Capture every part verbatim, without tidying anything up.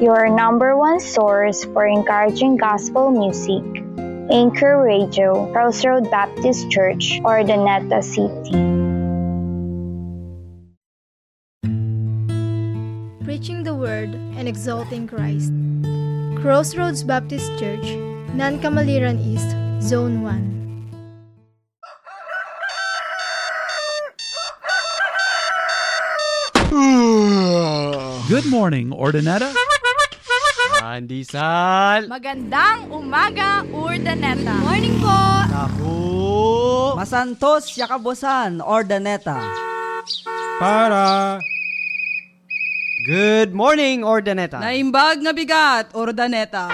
your number one source for encouraging gospel music. Anchor Radio, Crossroad Baptist Church, Urdaneta City. Preaching the Word and exalting Christ. Crossroads Baptist Church, Nancamaliran East, Zone one. Good morning, Urdaneta. Pandisal. Magandang umaga, Urdaneta. Morning po! Naku. Masantos, Yakabosan, Urdaneta. Para. Good morning, Urdaneta. Naimbag nga bigat, Urdaneta.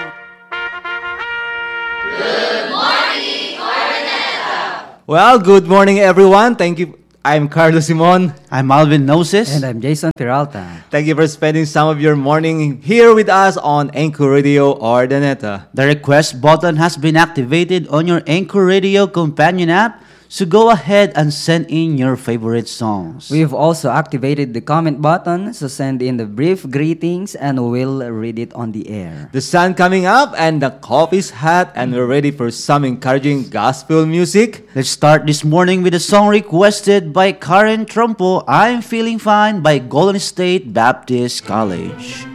Good morning, Urdaneta. Well, good morning everyone. Thank you. I'm Carlos Simon. I'm Alvin Noses. And I'm Jason Peralta. Thank you for spending some of your morning here with us on Anchor Radio Urdaneta. The request button has been activated on your Anchor Radio companion app, so go ahead and send in your favorite songs. We've also activated the comment button, so send in the brief greetings and we'll read it on the air. The sun coming up and the coffee's hot and we're ready for some encouraging gospel music. Let's start this morning with a song requested by Karen Trumpo, I'm Feeling Fine by Golden State Baptist College.